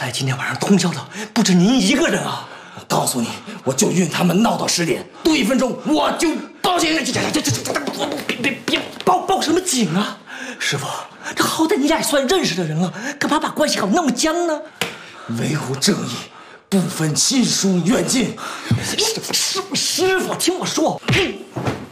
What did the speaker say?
来今天晚上通宵的不止您一个人啊！ 我告诉你，我就运他们闹到10点，多1分钟我就报警。 别报什么警啊！师傅，这好歹你俩也算认识的人了，干嘛把关系搞那么僵呢？ 维护正义，不分亲疏远近。 师傅，听我说。